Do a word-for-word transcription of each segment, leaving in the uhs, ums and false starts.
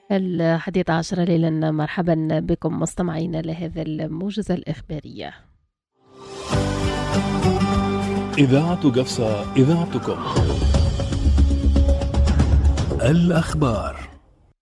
الحادية عشرة ليلا، مرحبا بكم مستمعينا لهذا الموجز الإخبارية. إذاعة قفصة، إذاعتكم. الأخبار.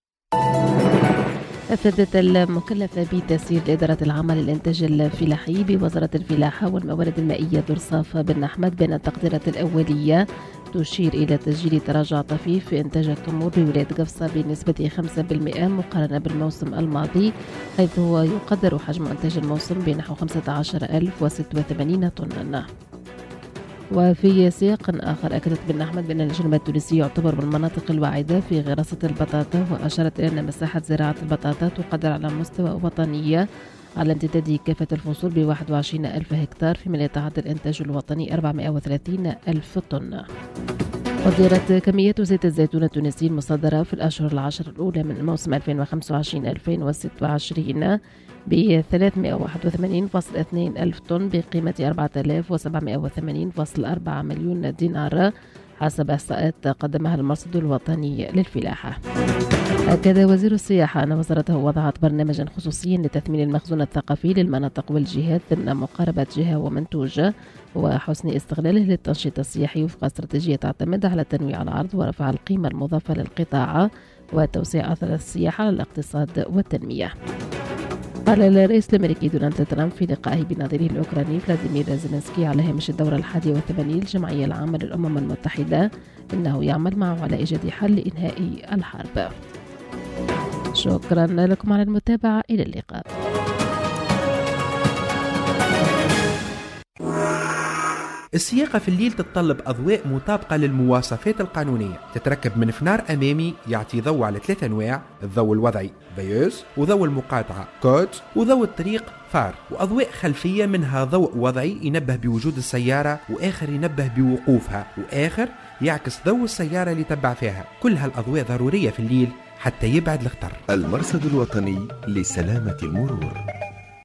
أفادت المكلفة بتسيير الإدارة العامة للإنتاج الفلاحي بوزارة الفلاحة والموارد المائية درصاف بن أحمد بأن التقديرات الأولية تشير إلى تسجيل تراجع طفيف في إنتاج التمور بولاية قفصة بنسبة خمسة بالمئة مقارنة بالموسم الماضي، حيث هو يقدر حجم إنتاج الموسم بنحو خمسة عشر ألف وستة وثمانين طنا. وفي سياق آخر، أكدت بن أحمد بأن الجنوب التونسي يعتبر من المناطق الواعدة في غراسة البطاطا، وأشارت إلى أن مساحة زراعة البطاطا تقدر على مستوى وطنية على امتداد كافة الفصول ب واحد وعشرين ألف هكتار، فيما يتعدى الإنتاج الوطني أربعمائة وثلاثين ألف طن. قدرت كمية زيت الزيتون التونسي المصدرة في الأشهر العشر الأولى من الموسم ألفين وخمسة وعشرين ألفين وستة وعشرين ب ثلاثمائة وواحد وثمانين فاصلة اثنين ألف طن بقيمة أربعة آلاف وسبعمائة وثمانين فاصلة أربعة مليون دينار، حسب إحصاءات قدمها المرصد الوطني للفلاحة. أكد وزير السياحة أن وزارته وضعت برنامجا خصوصيا لتثمين المخزون الثقافي للمناطق والجهات ضمن مقاربة جهة ومنتوج وحسن استغلاله للتنشيط السياحي وفق استراتيجية تعتمد على تنويع العرض ورفع القيمة المضافة للقطاع وتوسيع أثر السياحة على الاقتصاد والتنمية. قال الرئيس الأمريكي دونالد ترامب في لقائه بنظيره الأوكراني فلاديمير زيلينسكي على هامش الدورة الحادية والثمانين للجمعية العامة للأمم المتحدة إنه يعمل معه على إيجاد حل لإنهاء الحرب. شكرا لكم على المتابعة، إلى اللقاء. السياقة في الليل تتطلب أضواء مطابقة للمواصفات القانونية، تتركب من فنار أمامي يعطي ضوء على ثلاث أنواع: الضوء الوضعي فيوز، وضوء المقاطعة كود، وضوء الطريق فار، وأضواء خلفية منها ضوء وضعي ينبه بوجود السيارة، وآخر ينبه بوقوفها، وآخر يعكس ضوء السيارة اللي تبع فيها. كل هالأضواء ضرورية في الليل حتى يبعد الخطر. المرصد الوطني لسلامة المرور.